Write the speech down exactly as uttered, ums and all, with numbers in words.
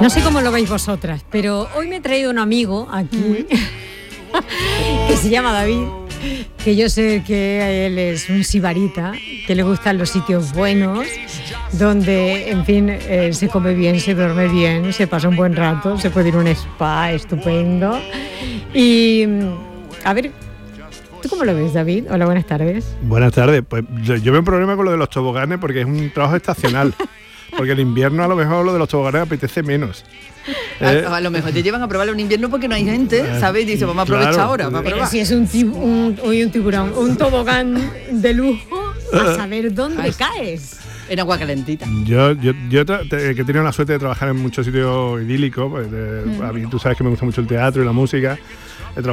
No sé cómo lo veis vosotras, pero hoy me he traído un amigo aquí que se llama David, que yo sé que él es un sibarita, que le gustan los sitios buenos, donde, en fin, eh, se come bien, se duerme bien, se pasa un buen rato, se puede ir a un spa estupendo. Y, a ver, ¿tú cómo lo ves, David? Hola, buenas tardes. Buenas tardes. Pues yo, yo veo un problema con lo de los toboganes porque es un trabajo estacional. Porque el invierno a lo mejor lo de los toboganes apetece menos. Eh, a, a lo mejor te llevan a probarlo en invierno porque no hay gente, ¿sabes? Y dice, vamos a aprovechar claro, ahora. Vamos a Pero probar. si es un, tib- un, uy, un tiburón, un tobogán de lujo, a saber dónde Ay, caes. En agua calentita. Yo, yo, yo tra- te- que he tenido la suerte de trabajar en muchos sitios idílicos. Pues, de- a mí, tú sabes que me gusta mucho el teatro y la música.